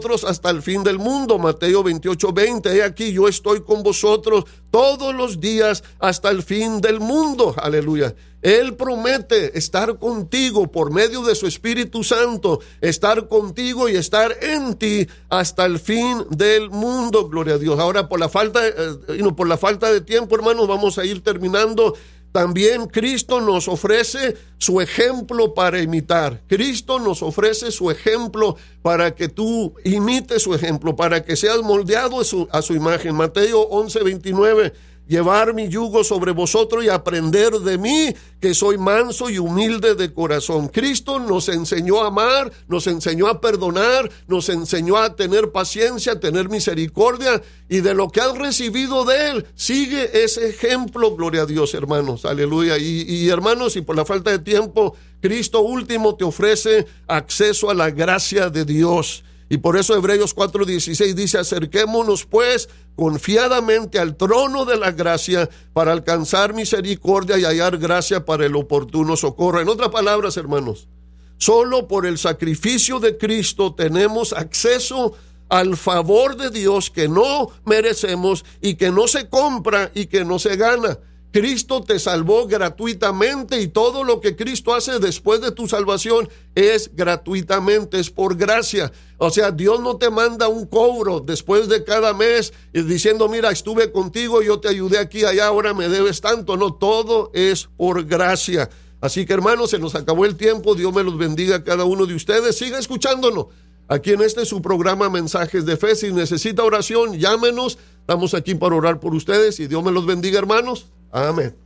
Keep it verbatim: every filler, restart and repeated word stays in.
vosotros hasta el fin del mundo. Mateo veintiocho veinte, he aquí yo estoy con vosotros todos los días hasta el fin del mundo. Aleluya. Él promete estar contigo por medio de su Espíritu Santo, estar contigo y estar en ti hasta el fin del mundo. Gloria a Dios. Ahora, por la falta, eh, no, por la falta de tiempo, hermanos, vamos a ir terminando. También Cristo nos ofrece su ejemplo para imitar. Cristo nos ofrece su ejemplo para que tú imites su ejemplo, para que seas moldeado a su, a su imagen. Mateo once veintinueve. Llevar mi yugo sobre vosotros y aprender de mí, que soy manso y humilde de corazón. Cristo nos enseñó a amar, nos enseñó a perdonar, nos enseñó a tener paciencia, a tener misericordia, y de lo que has recibido de Él, sigue ese ejemplo. Gloria a Dios, hermanos, aleluya. Y, y hermanos, y por la falta de tiempo, Cristo último te ofrece acceso a la gracia de Dios. Y por eso Hebreos cuatro dieciséis dice, acerquémonos pues confiadamente al trono de la gracia para alcanzar misericordia y hallar gracia para el oportuno socorro. En otras palabras, hermanos, solo por el sacrificio de Cristo tenemos acceso al favor de Dios que no merecemos y que no se compra y que no se gana. Cristo te salvó gratuitamente, y todo lo que Cristo hace después de tu salvación es gratuitamente, es por gracia. O sea, Dios no te manda un cobro después de cada mes diciendo, mira, estuve contigo, yo te ayudé aquí, allá, ahora me debes tanto. No, todo es por gracia. Así que, hermanos, se nos acabó el tiempo. Dios me los bendiga a cada uno de ustedes. Siga escuchándonos aquí en este su programa Mensajes de Fe. Si necesita oración, llámenos. Estamos aquí para orar por ustedes y Dios me los bendiga, hermanos. Amén.